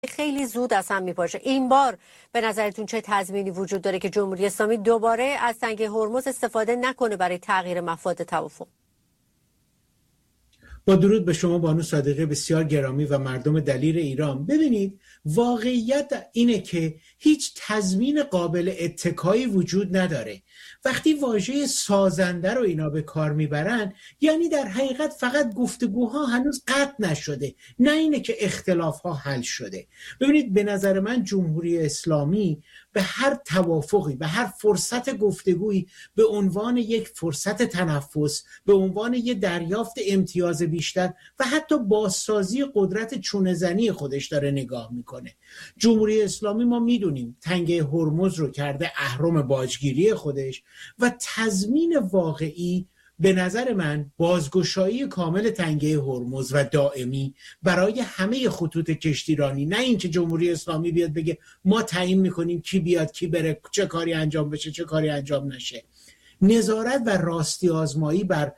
خیلی زود از هم میپاشه. این بار به نظرتون چه تضمینی وجود داره که جمهوری اسلامی دوباره از تنگه هرمز استفاده نکنه برای تغییر مفاد توافق؟ با درود به شما بانو صادقی بسیار گرامی و مردم دلیر ایران. ببینید، واقعیت اینه که هیچ تضمین قابل اتکایی وجود نداره. وقتی واژه سازنده رو اینا به کار میبرن، یعنی در حقیقت فقط گفتگوها هنوز قطع نشده، نه اینه که اختلافها حل شده. ببینید، به نظر من جمهوری اسلامی به هر توافقی، به هر فرصت گفتگویی به عنوان یک فرصت تنفس، به عنوان یک دریافت امتیاز بیشتر و حتی بازسازی قدرت چونه‌زنی خودش داره نگاه میکنه. جمهوری اسلامی ما میدونیم تنگه هرمز رو کرده اهرم باجگیری خودش و تضمین واقعی به نظر من بازگشایی کامل تنگه هرمز و دائمی برای همه خطوط کشتیرانی، نه اینکه جمهوری اسلامی بیاد بگه ما تعیین میکنیم کی بیاد کی بره، چه کاری انجام بشه چه کاری انجام نشه. نظارت و راستی آزمایی بر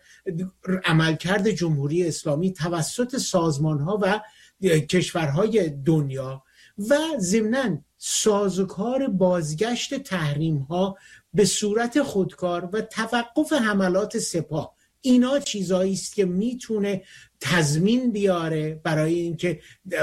عملکرد جمهوری اسلامی توسط سازمانها و کشورهای دنیا و ضمناً سازوکار بازگشت تحریم‌ها به صورت خودکار و توقف حملات سپاه، اینا چیزایی است که میتونه تضمین بیاره برای اینکه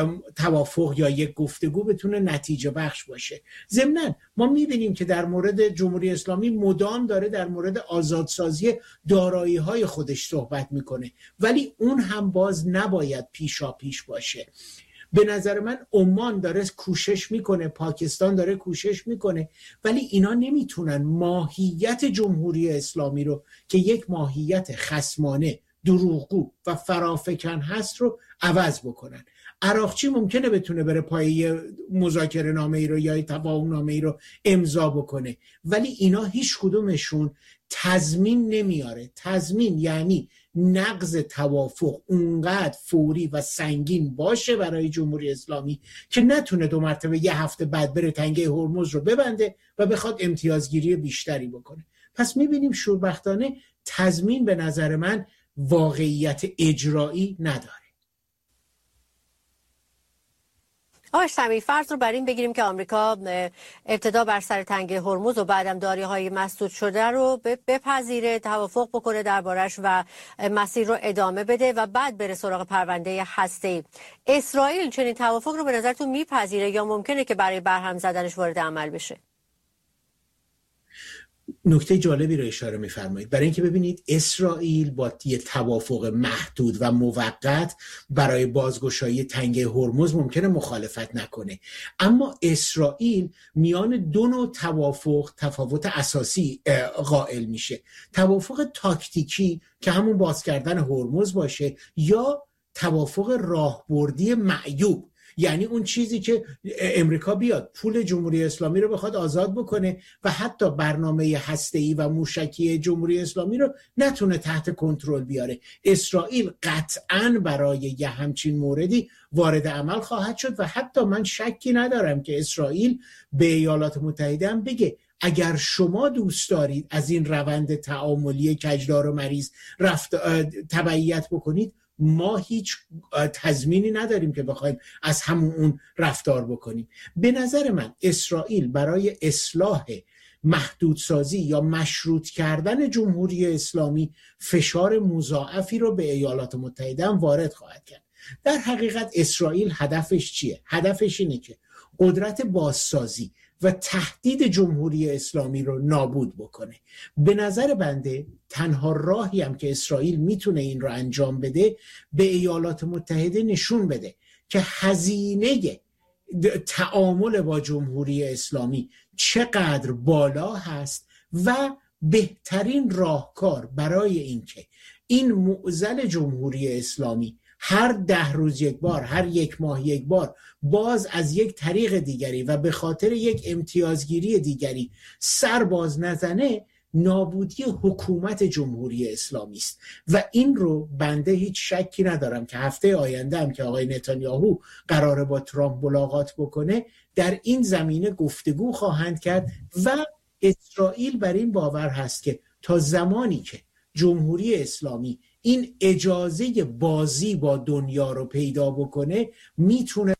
توافق یا یک گفتگو بتونه نتیجه بخش باشه. ضمناً ما میبینیم که در مورد جمهوری اسلامی مدام داره در مورد آزادسازی دارایی‌های خودش صحبت میکنه، ولی اون هم باز نباید پیشاپیش باشه. به نظر من عمان داره کوشش میکنه، پاکستان داره کوشش میکنه، ولی اینا نمیتونن ماهیت جمهوری اسلامی رو که یک ماهیت خصمانه، دروغگو و فرافکن هست رو عوض بکنن. عراقچی ممکنه بتونه بره پای مذاکره نامه ای رو یا تفاهم نامه ای رو امضا بکنه، ولی اینا هیچ کدومشون تضمین نمیاره. تضمین یعنی نقض توافق اونقدر فوری و سنگین باشه برای جمهوری اسلامی که نتونه 2 مرتبه یه هفته بعد بره تنگه هرمز رو ببنده و بخواد امتیازگیری بیشتری بکنه. پس میبینیم شوربختانه تضمین به نظر من واقعیت اجرایی نداره. آقای شامی، فرض رو بر این بگیریم که آمریکا ابتدا بر سر تنگه هرمز و بعدم داریاهای مسدود شده رو بپذیره، توافق بکنه دربارش و مسیر رو ادامه بده و بعد بره سراغ پرونده هسته‌ای. اسرائیل چنین توافق رو به نظرتون میپذیره یا ممکنه که برای برهم زدنش وارد عمل بشه؟ نکته جالبی رو اشاره می‌فرمایید، برای اینکه ببینید اسرائیل با یه توافق محدود و موقت برای بازگشایی تنگه هرمز ممکنه مخالفت نکنه، اما اسرائیل میان 2 نوع توافق تفاوت اساسی قائل میشه. توافق تاکتیکی که همون باز کردن هرمز باشه یا توافق راهبردی معیوب، یعنی اون چیزی که امریکا بیاد پول جمهوری اسلامی رو بخواد آزاد بکنه و حتی برنامه هسته‌ای و موشکی جمهوری اسلامی رو نتونه تحت کنترل بیاره. اسرائیل قطعاً برای یه همچین موردی وارد عمل خواهد شد و حتی من شکی ندارم که اسرائیل به ایالات متحده هم بگه اگر شما دوست دارید از این روند تعاملی کجدار و مریض تبعیت بکنید، ما هیچ تضمینی نداریم که بخوایم از همون اون رفتار بکنیم. به نظر من اسرائیل برای اصلاح محدودسازی یا مشروط کردن جمهوری اسلامی فشار مضاعفی رو به ایالات متحده هم وارد خواهد کرد. در حقیقت اسرائیل هدفش چیه؟ هدفش اینه که قدرت بازسازی و تهدید جمهوری اسلامی رو نابود بکنه. به نظر بنده تنها راهی هم که اسرائیل میتونه این رو انجام بده به ایالات متحده نشون بده که هزینه تعامل با جمهوری اسلامی چقدر بالا هست و بهترین راهکار برای اینکه این معضل جمهوری اسلامی هر 10 روز یک بار، هر 1 ماه یک بار باز از یک طریق دیگری و به خاطر یک امتیازگیری دیگری سر باز نزنه، نابودی حکومت جمهوری اسلامی است و این رو بنده هیچ شکی ندارم که هفته آینده هم که آقای نتانیاهو قراره با ترامپ ملاقات بکنه در این زمینه گفتگو خواهند کرد و اسرائیل بر این باور هست که تا زمانی که جمهوری اسلامی این اجازه بازی با دنیا رو پیدا بکنه میتونه